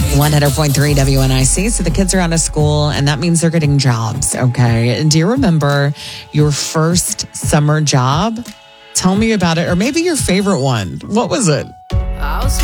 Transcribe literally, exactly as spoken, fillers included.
one hundred point three W N I C. So the kids are out of school, and that means they're getting jobs, okay? And do you remember your first summer job? Tell me about it, or maybe your favorite one. What was it?